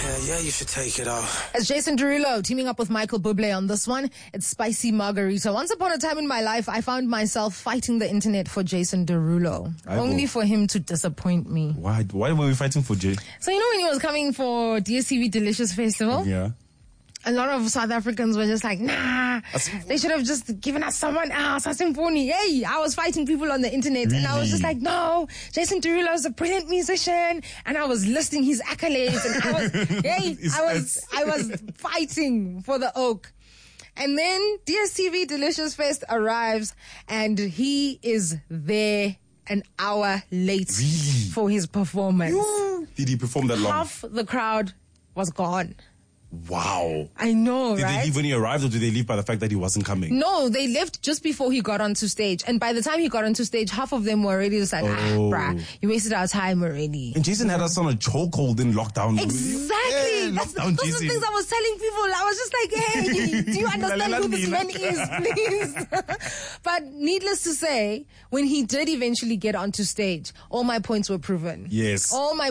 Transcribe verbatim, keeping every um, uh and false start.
Yeah, yeah, you should take it off. It's Jason Derulo teaming up with Michael Bublé on this one. It's Spicy Margarita. Once upon a time in my life, I found myself fighting the internet for Jason Derulo. I only will. for him to disappoint me. Why? Why were we fighting for Jay? So you know when he was coming for D S T V Delicious Festival? Yeah. A lot of South Africans were just like, nah, they should have just given us someone else. Asimponi. Hey, I was fighting people on the internet Really? and I was just like, no, Jason Derulo is a brilliant musician. And I was listing his accolades and I was, hey, His I was, stats. I was fighting for the oak. And then D S T V Delicious Fest arrives and he is there an hour late Really? for his performance. Did he perform that long? Half the crowd was gone. Wow. I know, Did right? they leave when he arrived, or did they leave by the fact that he wasn't coming? No, they left just before he got onto stage. And by the time he got onto stage, half of them were already just like, ah, Oh. bruh, you wasted our time already. And Jason had us on a chokehold in lockdown. Exactly. Yeah, That's, lockdown those are the Jason. things I was telling people. I was just like, hey, do you understand who this man is, please? But needless to say, when he did eventually get onto stage, all my points were proven. Yes. All my